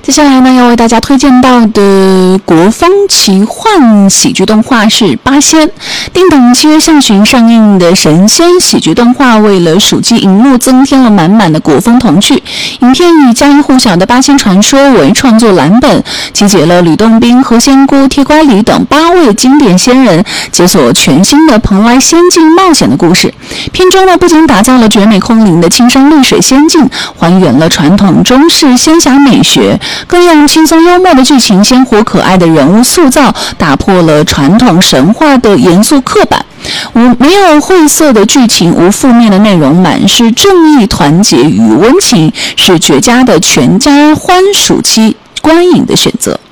接下来呢，要为大家推荐到的国风奇幻喜剧动画是《八仙》。定档7月下旬上映的神仙喜剧动画，为了暑季荧幕增添了满满的国风童趣。影片以家喻户晓的八仙传说为创作蓝本，集结了吕洞宾、何仙姑、铁拐李等8位经典仙人，解锁全新的蓬莱仙境冒险的故事。片中呢，不仅打造了绝美空灵的青山绿水仙境，还原了传统中式仙侠美学，更用轻松幽默的剧情、鲜活可爱的人物塑造，打破了传统神话的严肃刻板。没有晦涩的剧情，无负面的内容，满是正义、团结与温情，是绝佳的全家欢暑期观影的选择。